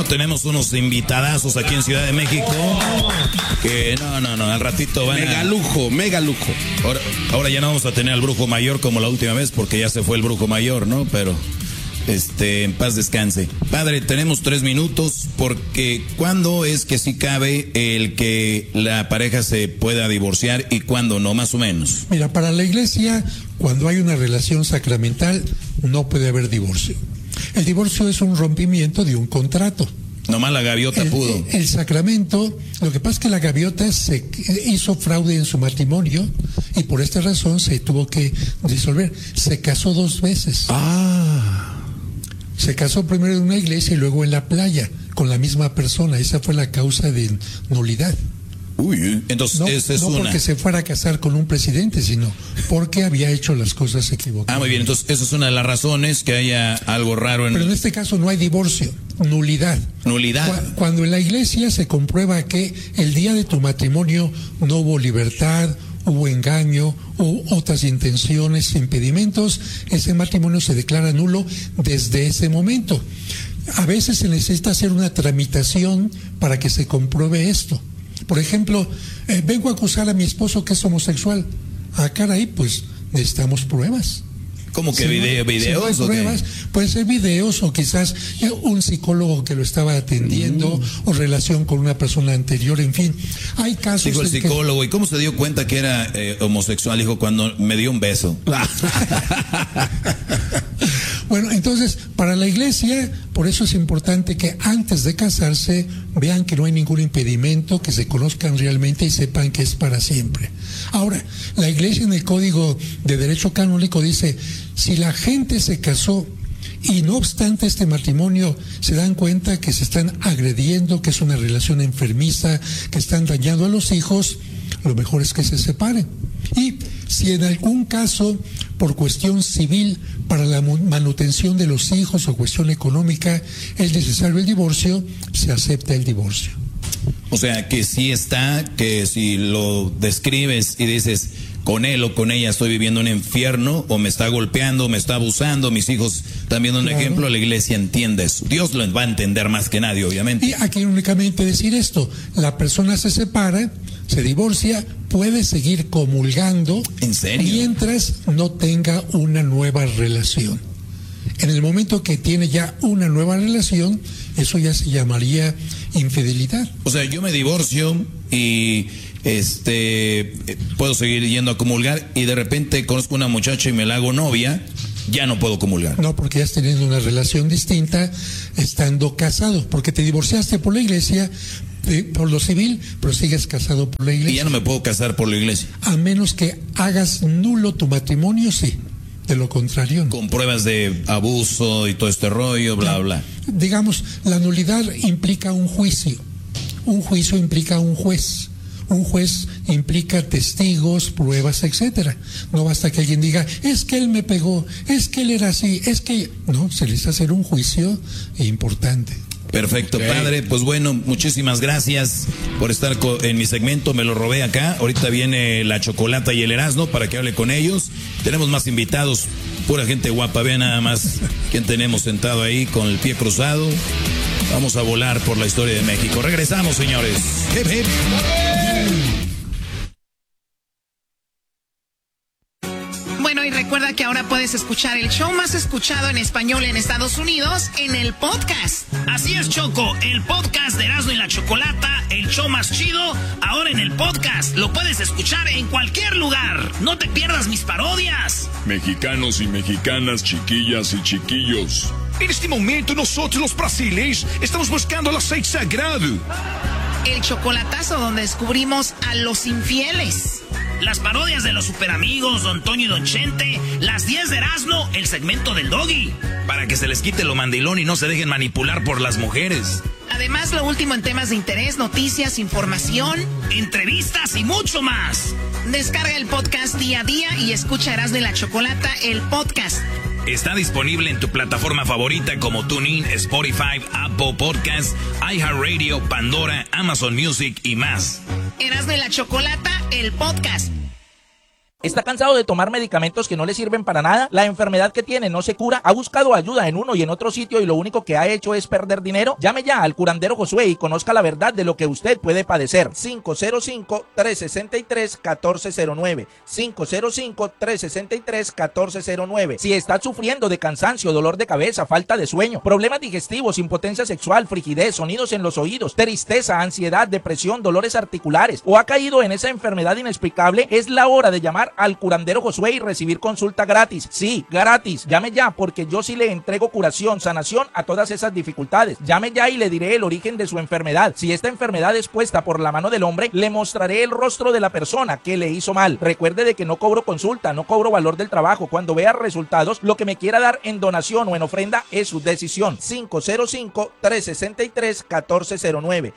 tenemos unos invitadazos aquí en Ciudad de México. Que no, al ratito van mega lujo. Ahora ya no vamos a tener al brujo mayor como la última vez, porque ya se fue el brujo mayor, ¿no? Pero, en paz descanse. Padre, tenemos 3 minutos, porque ¿cuándo es que sí cabe el que la pareja se pueda divorciar y cuándo no, más o menos? Mira, para la iglesia, cuando hay una relación sacramental, no puede haber divorcio. El divorcio es un rompimiento de un contrato. Nomás la gaviota pudo. El sacramento, lo que pasa es que la gaviota se hizo fraude en su matrimonio y por esta razón se tuvo que disolver. Se casó 2 veces. Se casó primero en una iglesia y luego en la playa con la misma persona. Esa fue la causa de nulidad. Uy, entonces esa es no una. Porque se fuera a casar con un presidente, sino porque había hecho las cosas equivocadas. Muy bien, entonces esa es una de las razones que haya algo raro en... Pero en este caso no hay divorcio, nulidad. Nulidad. Cuando en la iglesia se comprueba que el día de tu matrimonio no hubo libertad, hubo engaño, hubo otras intenciones, impedimentos, ese matrimonio se declara nulo desde ese momento. A veces se necesita hacer una tramitación para que se compruebe esto. Por ejemplo, vengo a acusar a mi esposo que es homosexual. Caray, pues necesitamos pruebas. ¿Cómo que videos? Si no hay pruebas, pueden ser videos o quizás un psicólogo que lo estaba atendiendo o relación con una persona anterior, en fin. Hay casos. Dijo el psicólogo, ¿y cómo se dio cuenta que era homosexual? Dijo, cuando me dio un beso. Bueno, entonces, para la iglesia, por eso es importante que antes de casarse vean que no hay ningún impedimento, que se conozcan realmente y sepan que es para siempre. Ahora, la iglesia en el Código de Derecho Canónico dice, si la gente se casó y no obstante este matrimonio se dan cuenta que se están agrediendo, que es una relación enfermiza, que están dañando a los hijos, lo mejor es que se separen. Y si en algún caso, por cuestión civil, para la manutención de los hijos o cuestión económica, es necesario el divorcio, se acepta el divorcio. O sea, que sí está, que si lo describes y dices, con él o con ella estoy viviendo un infierno, o me está golpeando, me está abusando, mis hijos están viendo un ejemplo, la iglesia entiende eso. Dios lo va a entender más que nadie, obviamente. Y aquí únicamente decir esto, la persona se separa, se divorcia, puede seguir comulgando. ¿En serio? Mientras no tenga una nueva relación. En el momento que tiene ya una nueva relación, eso ya se llamaría infidelidad. O sea, yo me divorcio y puedo seguir yendo a comulgar y de repente conozco una muchacha y me la hago novia, ya no puedo comulgar. No, porque ya estás teniendo una relación distinta estando casado, porque te divorciaste por la iglesia, por lo civil, pero sigues casado por la iglesia. Y ya no me puedo casar por la iglesia. A menos que hagas nulo tu matrimonio, sí. De lo contrario, no. Con pruebas de abuso y todo este rollo, bla, bla. Digamos, la nulidad implica un juicio. Un juicio implica un juez. Un juez implica testigos, pruebas, etcétera. No basta que alguien diga, es que él me pegó, es que él era así, es que... No, se les hace un juicio importante. Perfecto, padre. Pues bueno, muchísimas gracias por estar en mi segmento. Me lo robé acá. Ahorita viene la Chocolata y el Erasmo para que hable con ellos. Tenemos más invitados, pura gente guapa. Vean nada más quién tenemos sentado ahí con el pie cruzado. Vamos a volar por la historia de México. Regresamos, señores. Hip, hip. Bueno, y recuerda que ahora puedes escuchar el show más escuchado en español en Estados Unidos en el podcast. Así es, Choco, el podcast de Erasmo y la Chocolata, el show más chido, ahora en el podcast. Lo puedes escuchar en cualquier lugar. No te pierdas mis parodias. Mexicanos y mexicanas, chiquillas y chiquillos. En este momento nosotros los brasileños estamos buscando el aceite sagrado. El chocolatazo donde descubrimos a los infieles. Las parodias de los superamigos, Don Toño y Don Chente, las 10 de Erasmo, el segmento del Doggy. Para que se les quite lo mandilón y no se dejen manipular por las mujeres. Además, lo último en temas de interés, noticias, información, entrevistas y mucho más. Descarga el podcast día a día y escucha Erasmo y la Chocolata, el podcast. Está disponible en tu plataforma favorita como TuneIn, Spotify, Apple Podcasts, iHeartRadio, Pandora, Amazon Music y más. Erasmo y la Chocolata, el podcast. ¿Está cansado de tomar medicamentos que no le sirven para nada? ¿La enfermedad que tiene no se cura? ¿Ha buscado ayuda en uno y en otro sitio y lo único que ha hecho es perder dinero? Llame ya al curandero Josué y conozca la verdad de lo que usted puede padecer. 505-363-1409. 505-363-1409. Si está sufriendo de cansancio, dolor de cabeza, falta de sueño, problemas digestivos, impotencia sexual, frigidez, sonidos en los oídos, tristeza, ansiedad, depresión, dolores articulares o ha caído en esa enfermedad inexplicable, es la hora de llamar al curandero Josué y recibir consulta gratis. Sí, gratis. Llame ya porque yo sí le entrego curación, sanación a todas esas dificultades. Llame ya y le diré el origen de su enfermedad. Si esta enfermedad es puesta por la mano del hombre, le mostraré el rostro de la persona que le hizo mal. Recuerde de que no cobro consulta, no cobro valor del trabajo. Cuando vea resultados, lo que me quiera dar en donación o en ofrenda es su decisión. 505-363-1409.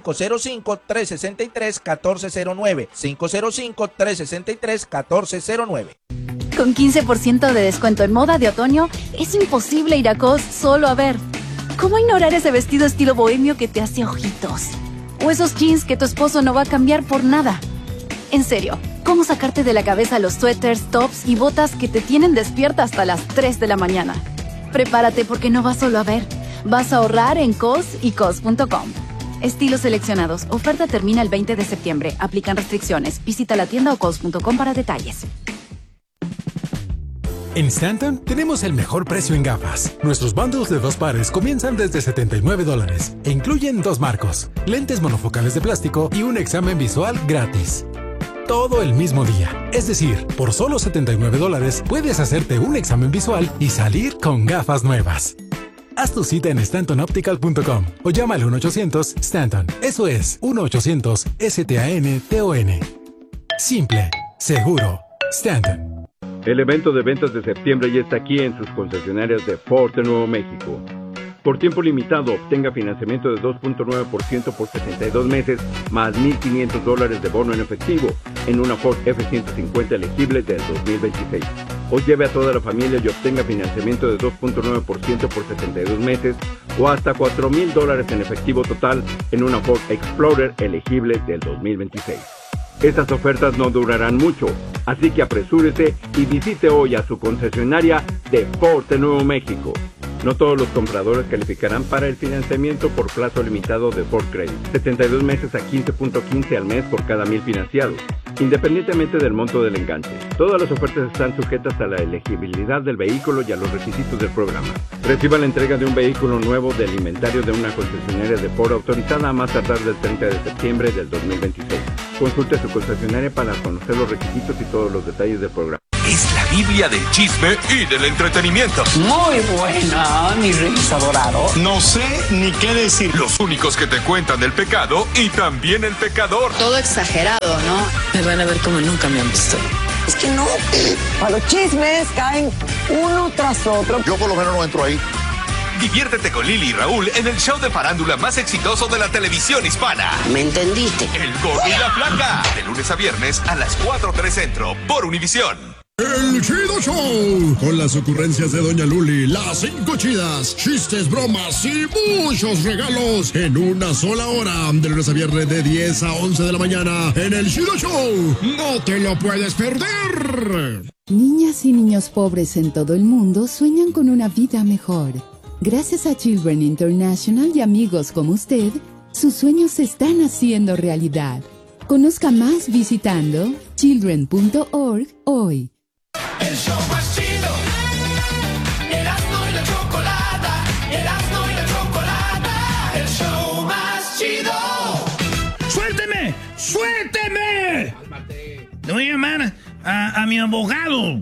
505-363-1409. 505-363-1409. Con 15% de descuento en moda de otoño, es imposible ir a COS solo a ver. ¿Cómo ignorar ese vestido estilo bohemio que te hace ojitos? O esos jeans que tu esposo no va a cambiar por nada. En serio, ¿cómo sacarte de la cabeza los suéteres, tops y botas que te tienen despierta hasta las 3 de la mañana? Prepárate porque no vas solo a ver. Vas a ahorrar en COS y COS.com. Estilos seleccionados. Oferta termina el 20 de septiembre. Aplican restricciones. Visita la tienda o COS.com para detalles. En Stanton tenemos el mejor precio en gafas. Nuestros bundles de 2 pares comienzan desde $79 e incluyen 2 marcos, lentes monofocales de plástico y un examen visual gratis. Todo el mismo día. Es decir, por solo $79 puedes hacerte un examen visual y salir con gafas nuevas. Haz tu cita en StantonOptical.com o llama al 1-800-STANTON. Eso es 1-800-STANTON. Simple, seguro, Stanton. El evento de ventas de septiembre ya está aquí en sus concesionarias de Ford de Nuevo México. Por tiempo limitado, obtenga financiamiento de 2.9% por 62 meses, más $1,500 de bono en efectivo, en una Ford F-150 elegible del 2026. O lleve a toda la familia y obtenga financiamiento de 2.9% por 72 meses, o hasta $4,000 en efectivo total, en una Ford Explorer elegible del 2026. Estas ofertas no durarán mucho, así que apresúrese y visite hoy a su concesionaria de Ford de Nuevo México. No todos los compradores calificarán para el financiamiento por plazo limitado de Ford Credit. 72 meses a 15.15 al mes por cada 1,000 financiados, independientemente del monto del enganche. Todas las ofertas están sujetas a la elegibilidad del vehículo y a los requisitos del programa. Reciba la entrega de un vehículo nuevo del inventario de una concesionaria de Ford autorizada a más tardar del 30 de septiembre del 2026. Consulte su concesionaria para conocer los requisitos y todos los detalles del programa. Es la Biblia del chisme y del entretenimiento. Muy buena, mi rey adorado. No sé ni qué decir. Los únicos que te cuentan el pecado y también el pecador. Todo exagerado, ¿no? Me van a ver como nunca me han visto. Es que no. Los chismes caen uno tras otro. Yo por lo menos no entro ahí. Diviértete con Lili y Raúl en el show de farándula más exitoso de la televisión hispana. ¿Me entendiste? El Gordo y la Flaca. De lunes a viernes a las 4:03 Centro por Univisión. El Chido Show, con las ocurrencias de Doña Luli, las 5 chidas, chistes, bromas y muchos regalos en una sola hora, de lunes a viernes de 10 a 11 de la mañana en El Chido Show. No te lo puedes perder. Niñas y niños pobres en todo el mundo sueñan con una vida mejor. Gracias a Children International y amigos como usted, sus sueños se están haciendo realidad. Conozca más visitando children.org hoy. El show más chido, Erasmo y la Chocolata, Erasmo y la Chocolata, el show más chido. ¡Suélteme! ¡Suélteme! Le voy a llamar a mi abogado.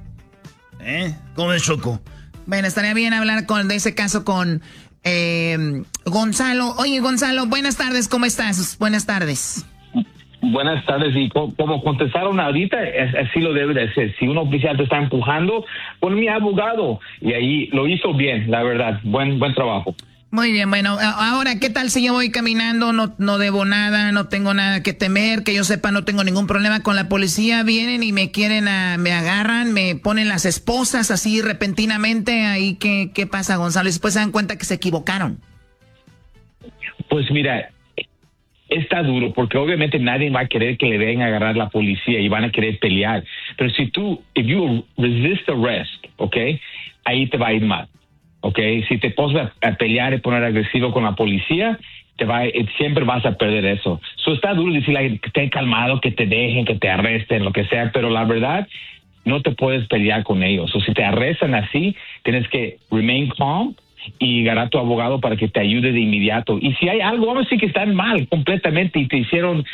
¿Cómo es, Choco? Bueno, estaría bien hablar de ese caso con Gonzalo. Oye, Gonzalo, buenas tardes, ¿cómo estás? Buenas tardes. Buenas tardes, y como contestaron ahorita, así lo debe de ser. Si un oficial te está empujando, pon mi abogado. Y ahí lo hizo bien, la verdad. Buen trabajo. Muy bien, bueno, ahora, ¿qué tal si yo voy caminando? No debo nada, no tengo nada que temer, que yo sepa, no tengo ningún problema con la policía. Vienen y me quieren, me agarran, me ponen las esposas así repentinamente. Ahí, ¿qué pasa, Gonzalo? Y después se dan cuenta que se equivocaron. Pues mira, está duro porque obviamente nadie va a querer que le den a agarrar la policía y van a querer pelear. Pero if you resist arrest, ¿ok? Ahí te va a ir mal, ¿ok? Si te pones a pelear y poner agresivo con la policía, siempre vas a perder eso. Está duro decirle que esté calmado, que te dejen, que te arresten, lo que sea, pero la verdad, no te puedes pelear con ellos. O si te arrestan así, tienes que remain calm y agarrar a tu abogado para que te ayude de inmediato. Y si hay algo, vamos a decir que están mal completamente y te hicieron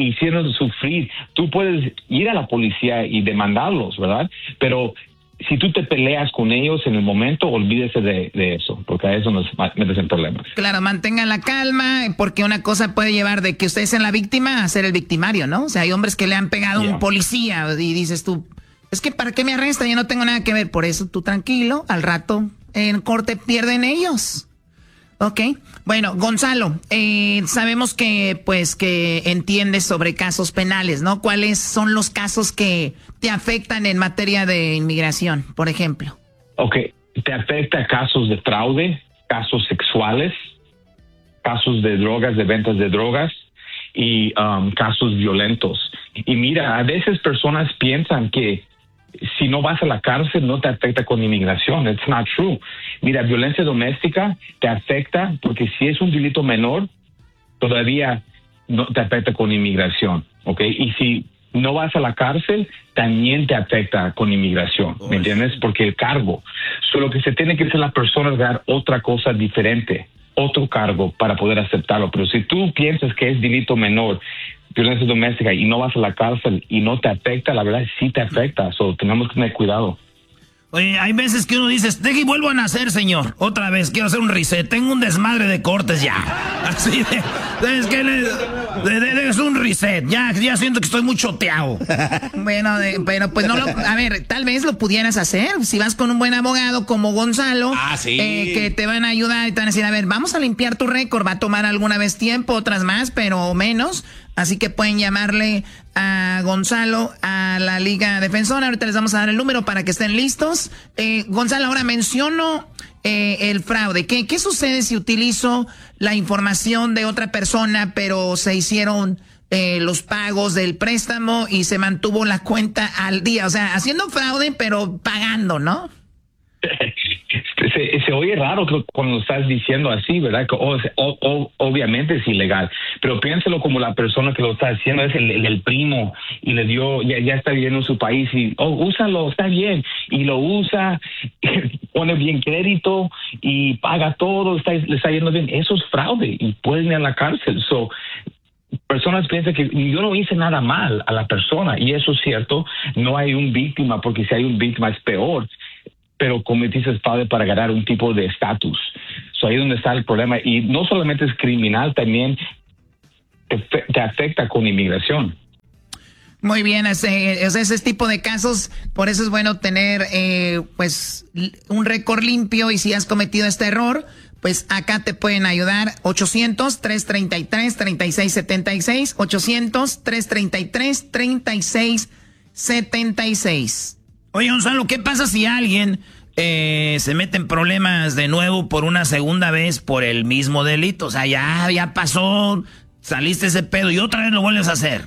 sufrir, tú puedes ir a la policía y demandarlos, ¿verdad? Pero si tú te peleas con ellos en el momento, olvídese de eso, porque a eso nos metes en problemas. Claro, mantengan la calma, porque una cosa puede llevar de que ustedes sean la víctima a ser el victimario, ¿no? O sea, hay hombres que le han pegado a un policía y dices tú, es que ¿para qué me arrestan? Yo no tengo nada que ver. Por eso tú tranquilo, al rato en corte pierden ellos. Ok, bueno, Gonzalo, sabemos que entiendes sobre casos penales, ¿no? ¿Cuáles son los casos que te afectan en materia de inmigración, por ejemplo? Ok, te afecta casos de fraude, casos sexuales, casos de drogas, de ventas de drogas y casos violentos. Y mira, a veces personas piensan que si no vas a la cárcel no te afecta con inmigración. It's not true. Mira, violencia doméstica te afecta porque si es un delito menor, todavía no te afecta con inmigración, ¿ok? Y si no vas a la cárcel, también te afecta con inmigración, ¿me entiendes? Porque el cargo. Solo que se tiene que hacer la persona dar otra cosa diferente, otro cargo para poder aceptarlo. Pero si tú piensas que es delito menor, violencia doméstica, y no vas a la cárcel y no te afecta, la verdad sí te afecta. So, tenemos que tener cuidado. Oye, hay veces que uno dice, deje y vuelvo a nacer, señor. Otra vez, quiero hacer un reset. Tengo un desmadre de cortes ya. Así es que es un reset. Ya siento que estoy muy choteado. Bueno, pero pues no a ver, tal vez lo pudieras hacer. Si vas con un buen abogado como Gonzalo, que te van a ayudar y te van a decir, a ver, vamos a limpiar tu récord. Va a tomar alguna vez tiempo, otras más, pero menos. Así que pueden llamarle a Gonzalo a la Liga Defensora. Ahorita les vamos a dar el número para que estén listos. Gonzalo, ahora menciono el fraude. ¿Qué sucede si utilizo la información de otra persona, pero se hicieron los pagos del préstamo y se mantuvo la cuenta al día? O sea, haciendo fraude, pero pagando, ¿no? Se oye raro cuando lo estás diciendo así, ¿verdad? Obviamente es ilegal, pero piénsalo como la persona que lo está haciendo es el primo y le dio, ya está viviendo en su país y, úsalo, está bien, y lo usa, pone bien crédito y paga todo, le está yendo bien. Eso es fraude y pueden ir a la cárcel. Personas piensan que yo no hice nada mal a la persona y eso es cierto, no hay un víctima, porque si hay un víctima es peor, pero cometiste fraude para ganar un tipo de estatus. Ahí es donde está el problema. Y no solamente es criminal, también te afecta con inmigración. Muy bien, ese tipo de casos, por eso es bueno tener un récord limpio, y si has cometido este error, pues acá te pueden ayudar. 800-333-3676, 800-333-3676. Oye, Gonzalo, ¿qué pasa si alguien se mete en problemas de nuevo por una segunda vez por el mismo delito? O sea, ya pasó, saliste ese pedo y otra vez lo vuelves a hacer.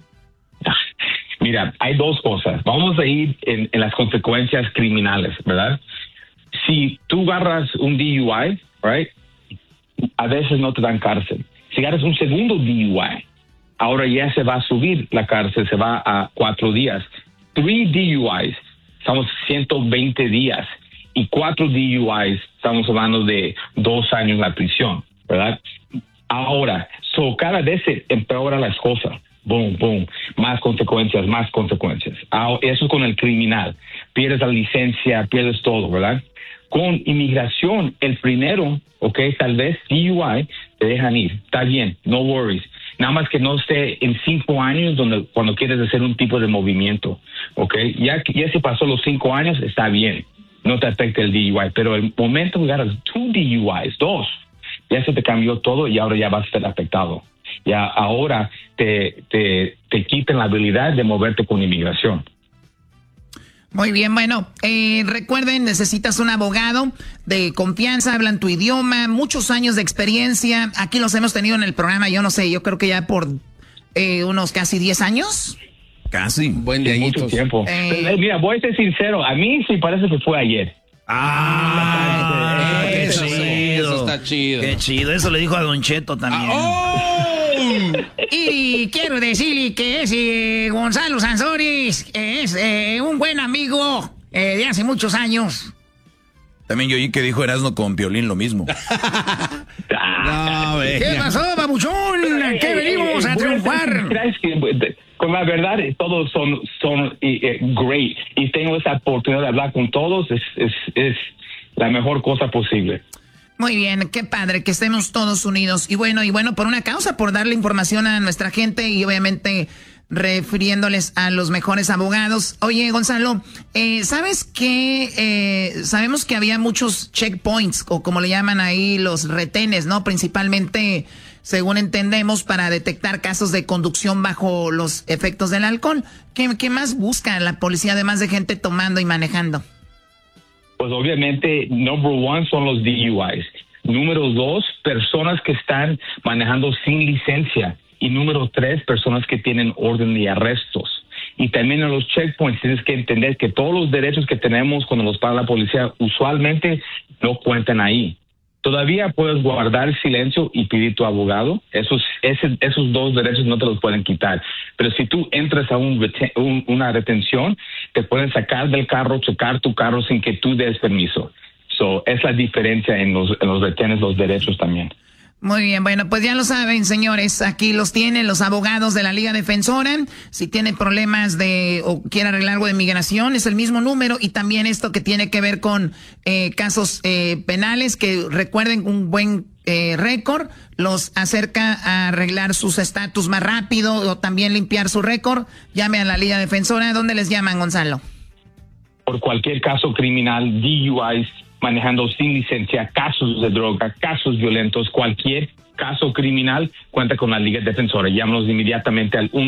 Mira, hay dos cosas. Vamos a ir en las consecuencias criminales, ¿verdad? Si tú agarras un DUI, right, a veces no te dan cárcel. Si agarras un segundo DUI, ahora ya se va a subir la cárcel, se va a 4 días. 3 DUIs, estamos 120 días. Y 4 DUIs, estamos hablando de 2 años en la prisión, ¿verdad? Ahora, cada vez se empeoran las cosas. Boom, boom. Más consecuencias, más consecuencias. Eso con el criminal. Pierdes la licencia, pierdes todo, ¿verdad? Con inmigración, el primero, ok, tal vez DUI, te dejan ir. Está bien, no worries. Nada más que no esté en 5 años cuando quieres hacer un tipo de movimiento, ¿ok? Ya se pasó los 5 años, está bien, no te afecta el DUI, pero el momento que agarras 2 DUIs, 2, ya se te cambió todo y ahora ya vas a estar afectado. Ya ahora te quitan la habilidad de moverte con inmigración. Muy bien, bueno, recuerden, necesitas un abogado de confianza, hablan tu idioma, muchos años de experiencia. Aquí los hemos tenido en el programa, yo no sé, yo creo que ya por unos casi 10 años. Casi. Buen de mucho tiempo. Mira, voy a ser sincero, a mí sí parece que fue ayer. Qué chido. Eso está chido. Qué chido, eso le dijo a Don Cheto también. Y quiero decirle que ese Gonzalo Sanzoris es un buen amigo de hace muchos años. También yo oí que dijo Erasmo con Piolín lo mismo. ¿Qué pasó, babuchón? ¿Qué venimos a triunfar? Con la verdad, todos son great. Y tengo esa oportunidad de hablar con todos. Es la mejor cosa posible. Muy bien, qué padre que estemos todos unidos. Y bueno, por una causa, por darle información a nuestra gente y obviamente refiriéndoles a los mejores abogados. Oye, Gonzalo, ¿sabes qué? Sabemos que había muchos checkpoints, o como le llaman ahí, los retenes, ¿no? Principalmente, según entendemos, para detectar casos de conducción bajo los efectos del alcohol. ¿Qué más busca la policía, además de gente tomando y manejando? Pues obviamente, number one son los DUIs. Número 2, personas que están manejando sin licencia. Y número 3, personas que tienen orden de arrestos. Y también en los checkpoints tienes que entender que todos los derechos que tenemos cuando los para la policía usualmente no cuentan ahí. Todavía puedes guardar silencio y pedir tu abogado. Esos 2 derechos no te los pueden quitar. Pero si tú entras a una retención, te pueden sacar del carro, chocar tu carro sin que tú des permiso. Es la diferencia en los retenes, los derechos también. Muy bien, bueno, pues ya lo saben, señores, aquí los tienen los abogados de la Liga Defensora. Si tienen problemas o quiere arreglar algo de migración, es el mismo número. Y también esto que tiene que ver con casos penales, que recuerden un buen récord los acerca a arreglar sus estatus más rápido o también limpiar su récord. Llame a la Liga Defensora. ¿Dónde les llaman, Gonzalo? Por cualquier caso criminal, DUIs, manejando sin licencia, casos de droga, casos violentos, cualquier caso criminal, cuenta con la Liga Defensora. Llámanos inmediatamente al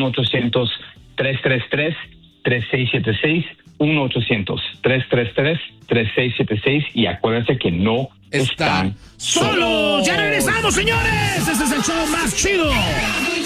1-800-333-3676, 1-800-333-3676 y acuérdense que no están solos. ¡Ya regresamos, señores! ¡Este es el show más chido!